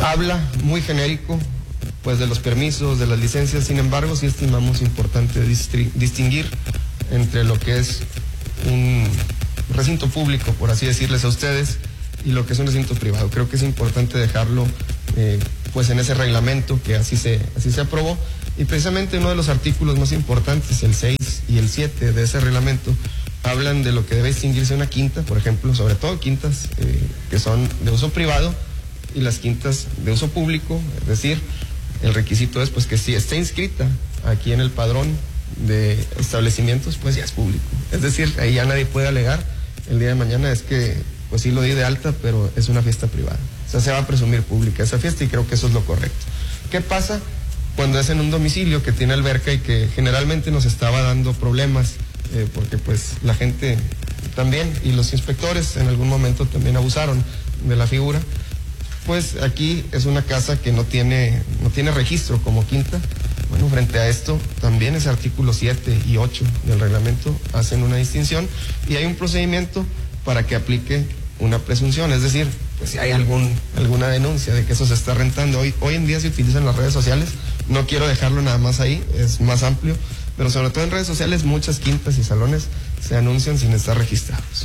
Habla muy genérico, pues, de los permisos, de las licencias. Sin embargo, sí estimamos importante distinguir entre lo que es un recinto público, por así decirles a ustedes, y lo que es un recinto privado. Creo que es importante dejarlo pues en ese reglamento que así se aprobó, y precisamente uno de los artículos más importantes, el 6 y el 7 de ese reglamento, hablan de lo que debe distinguirse una quinta, por ejemplo, sobre todo quintas que son de uso privado y las quintas de uso público. Es decir, el requisito es pues que si está inscrita aquí en el padrón de establecimientos, pues ya es público. Es decir, ahí ya nadie puede alegar el día de mañana es que pues sí lo di de alta, pero es una fiesta privada. O sea, se va a presumir pública esa fiesta, y creo que eso es lo correcto. ¿Qué pasa cuando es en un domicilio que tiene alberca y que generalmente nos estaba dando problemas? Porque pues la gente también, y los inspectores en algún momento también abusaron de la figura. Pues aquí es una casa que no tiene registro como quinta. Bueno, frente a esto, también ese artículo 7 y 8 del reglamento hacen una distinción, y hay un procedimiento para que aplique una presunción. Es decir, pues si hay alguna denuncia de que eso se está rentando, hoy en día se utilizan las redes sociales, no quiero dejarlo nada más ahí, es más amplio, pero sobre todo en redes sociales muchas quintas y salones se anuncian sin estar registrados.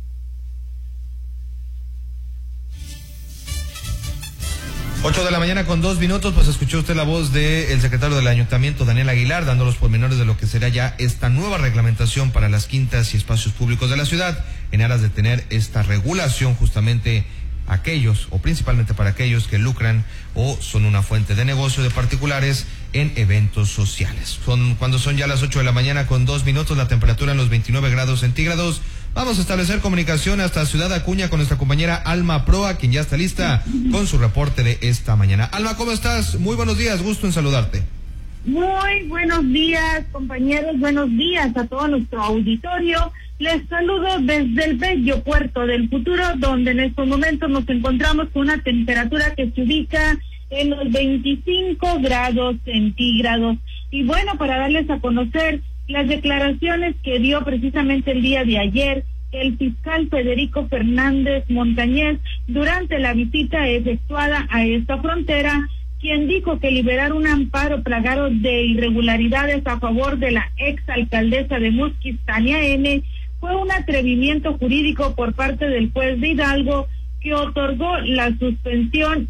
8 de la mañana con 2 minutos, pues escuchó usted la voz del secretario del Ayuntamiento, Daniel Aguilar, dando los pormenores de lo que será ya esta nueva reglamentación para las quintas y espacios públicos de la ciudad, en aras de tener esta regulación justamente aquellos, o principalmente para aquellos que lucran o son una fuente de negocio de particulares en eventos sociales. Cuando son ya las 8 de la mañana con 2 minutos, la temperatura en los 29 grados centígrados. Vamos a establecer comunicación hasta Ciudad Acuña con nuestra compañera Alma Proa, quien ya está lista con su reporte de esta mañana. Alma, ¿cómo estás? Muy buenos días, gusto en saludarte. Muy buenos días, compañeros, buenos días a todo nuestro auditorio. Les saludo desde el bello puerto del Futuro, donde en estos momentos nos encontramos con una temperatura que se ubica en los 25 grados centígrados. Y bueno, para darles a conocer las declaraciones que dio precisamente el día de ayer el fiscal Federico Fernández Montañez durante la visita efectuada a esta frontera, quien dijo que liberar un amparo plagado de irregularidades a favor de la exalcaldesa de Musquis, Tania N., fue un atrevimiento jurídico por parte del juez de Hidalgo, que otorgó la suspensión.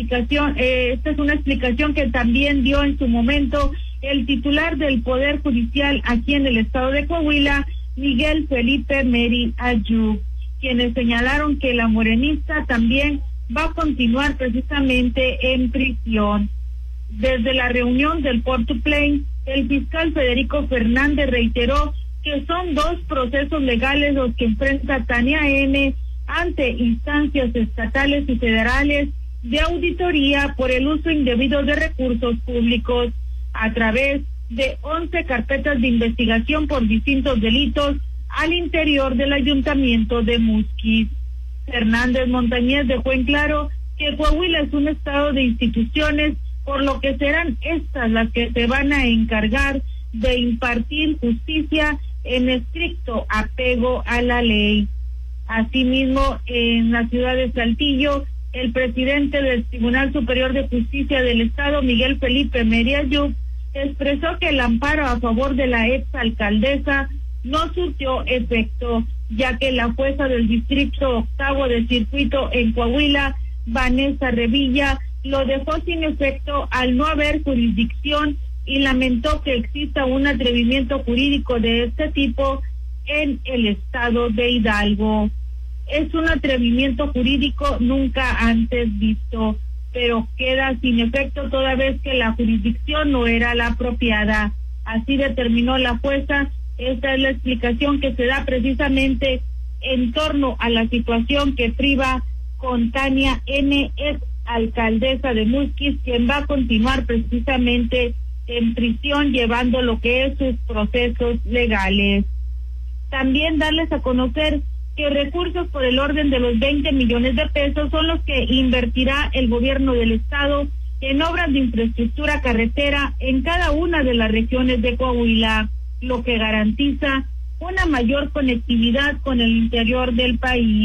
Esta es una explicación que también dio en su momento el titular del Poder Judicial aquí en el estado de Coahuila, Miguel Felipe Meri Ayub, quienes señalaron que la morenista también va a continuar precisamente en prisión. Desde la reunión del Porto Plain, el fiscal Federico Fernández reiteró que son 2 procesos legales los que enfrenta Tania N. ante instancias estatales y federales de auditoría por el uso indebido de recursos públicos, a través de 11 carpetas de investigación por distintos delitos al interior del ayuntamiento de Musquis. Fernández Montañez dejó en claro que Coahuila es un estado de instituciones, por lo que serán estas las que se van a encargar de impartir justicia en estricto apego a la ley. Asimismo, en la ciudad de Saltillo, el presidente del Tribunal Superior de Justicia del Estado, Miguel Felipe Meri Ayub, expresó que el amparo a favor de la exalcaldesa no surtió efecto, ya que la jueza del Distrito 8 de Circuito en Coahuila, Vanessa Revilla, lo dejó sin efecto al no haber jurisdicción, y lamentó que exista un atrevimiento jurídico de este tipo en el estado de Hidalgo. Es un atrevimiento jurídico nunca antes visto, pero queda sin efecto toda vez que la jurisdicción no era la apropiada. Así determinó la jueza. Esta es la explicación que se da precisamente en torno a la situación que priva con Tania N., ex alcaldesa de Musquis, quien va a continuar precisamente en prisión llevando lo que es sus procesos legales. También darles a conocer que recursos por el orden de los 20 millones de pesos son los que invertirá el gobierno del estado en obras de infraestructura carretera en cada una de las regiones de Coahuila, lo que garantiza una mayor conectividad con el interior del país.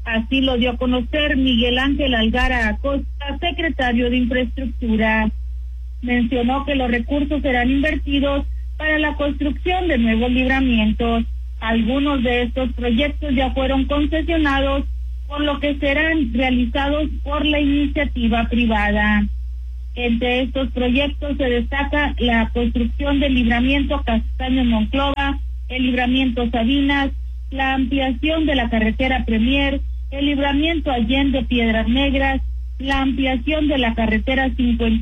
Así lo dio a conocer Miguel Ángel Algara Acosta, secretario de Infraestructura. Mencionó que los recursos serán invertidos para la construcción de nuevos libramientos. Algunos de estos proyectos ya fueron concesionados, por lo que serán realizados por la iniciativa privada. Entre estos proyectos se destaca la construcción del libramiento Castaños-Monclova, el libramiento Sabinas, la ampliación de la carretera Premier, el libramiento Allende-Piedras Negras, la ampliación de la carretera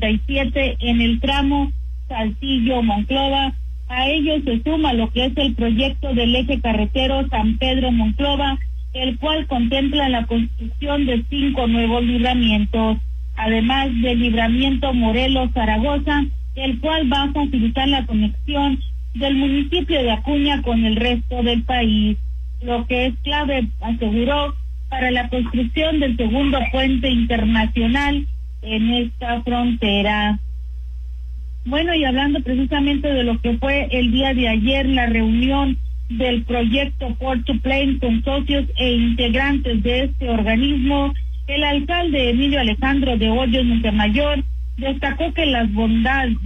57 en el tramo Saltillo-Monclova. A ello se suma lo que es el proyecto del eje carretero San Pedro-Monclova, el cual contempla la construcción de 5 nuevos libramientos, además del libramiento Morelos-Zaragoza, el cual va a facilitar la conexión del municipio de Acuña con el resto del país, lo que es clave, aseguró, para la construcción del segundo puente internacional en esta frontera. Bueno, y hablando precisamente de lo que fue el día de ayer la reunión del proyecto Port to Plain con socios e integrantes de este organismo, el alcalde Emilio Alejandro de Hoyos Montemayor destacó las bondades,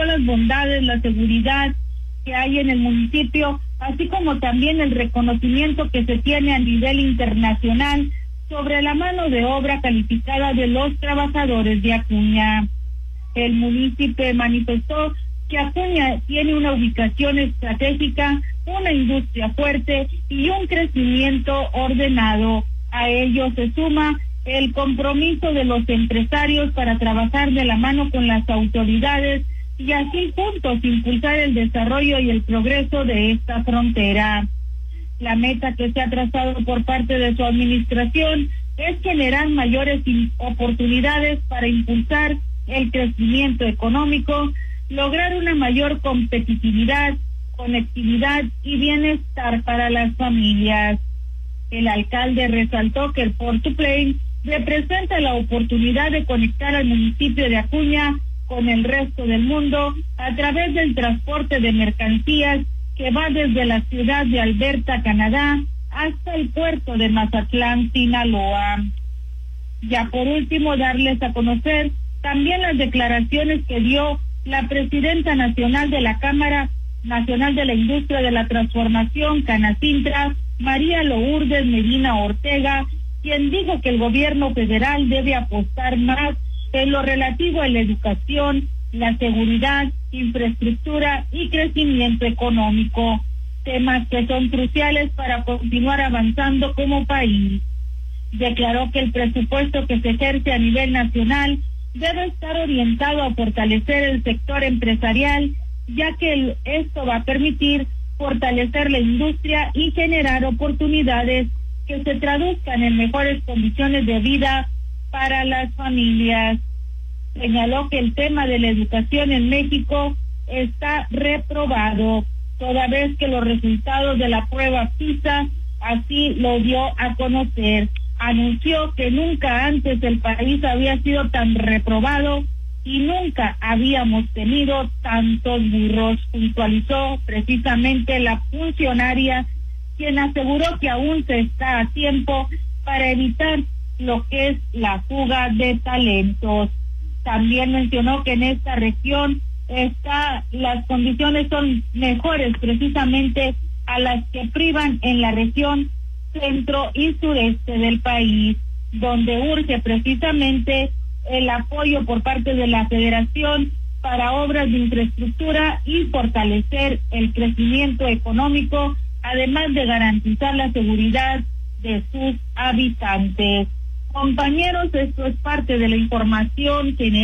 la seguridad que hay en el municipio, así como también el reconocimiento que se tiene a nivel internacional sobre la mano de obra calificada de los trabajadores de Acuña. El municipio manifestó que Acuña tiene una ubicación estratégica, una industria fuerte y un crecimiento ordenado. A ello se suma el compromiso de los empresarios para trabajar de la mano con las autoridades y así juntos impulsar el desarrollo y el progreso de esta frontera. La meta que se ha trazado por parte de su administración es generar mayores oportunidades para impulsar el crecimiento económico, lograr una mayor competitividad, conectividad y bienestar para las familias. El alcalde resaltó que el Port to Plain representa la oportunidad de conectar al municipio de Acuña con el resto del mundo a través del transporte de mercancías que va desde la ciudad de Alberta, Canadá, hasta el puerto de Mazatlán, Sinaloa. Ya por último, darles a conocer también las declaraciones que dio la presidenta nacional de la Cámara Nacional de la Industria de la Transformación, Canacintra, María Lourdes Medina Ortega, quien dijo que el gobierno federal debe apostar más en lo relativo a la educación, la seguridad, infraestructura y crecimiento económico, temas que son cruciales para continuar avanzando como país. Declaró que el presupuesto que se ejerce a nivel nacional debe estar orientado a fortalecer el sector empresarial, ya que esto va a permitir fortalecer la industria y generar oportunidades que se traduzcan en mejores condiciones de vida para las familias. Señaló que el tema de la educación en México está reprobado, toda vez que los resultados de la prueba PISA así lo dio a conocer. Anunció que nunca antes el país había sido tan reprobado y nunca habíamos tenido tantos burros, puntualizó precisamente la funcionaria, quien aseguró que aún se está a tiempo para evitar lo que es la fuga de talentos. También mencionó que en esta región las condiciones son mejores precisamente a las que privan en la región centro y sureste del país, donde urge precisamente el apoyo por parte de la Federación para obras de infraestructura y fortalecer el crecimiento económico, además de garantizar la seguridad de sus habitantes. Compañeros, esto es parte de la información general.